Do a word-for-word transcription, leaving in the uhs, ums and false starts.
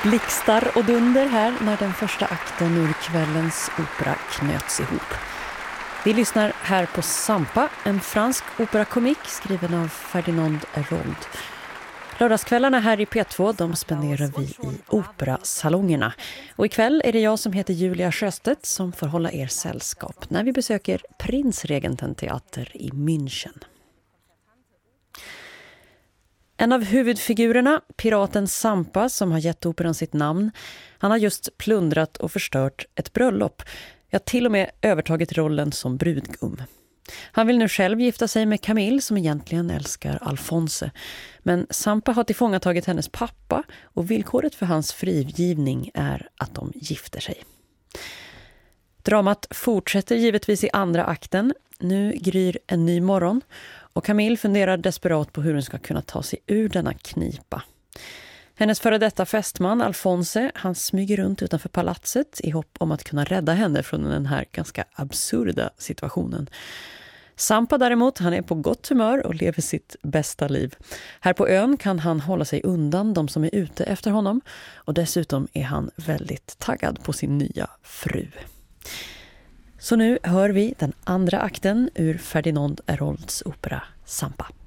Blixtar och dunder här när den första akten ur kvällens opera knöts ihop. Vi lyssnar här på Zampa, en fransk operakomik skriven av Ferdinand Hérold. Lördagskvällarna här i P två, de spenderar vi i operasalongerna. Och ikväll är det jag som heter Julia Sjöstedt som får hålla er sällskap när vi besöker Prinzregententheater i München. En av huvudfigurerna, piraten Zampa, som har gett operan sitt namn, han har just plundrat och förstört ett bröllop. Ja, till och med övertagit rollen som brudgum. Han vill nu själv gifta sig med Camille som egentligen älskar Alphonse. Men Zampa har tillfångatagit hennes pappa och villkoret för hans frigivning är att de gifter sig. Dramat fortsätter givetvis i andra akten. Nu gryr en ny morgon och Camille funderar desperat på hur hon ska kunna ta sig ur denna knipa. Hennes före detta fästman Alphonse, han smyger runt utanför palatset i hopp om att kunna rädda henne från den här ganska absurda situationen. Zampa däremot, han är på gott humör och lever sitt bästa liv. Här på ön kan han hålla sig undan de som är ute efter honom och dessutom är han väldigt taggad på sin nya fru. Så nu hör vi den andra akten ur Ferdinand Hérolds opera Zampa.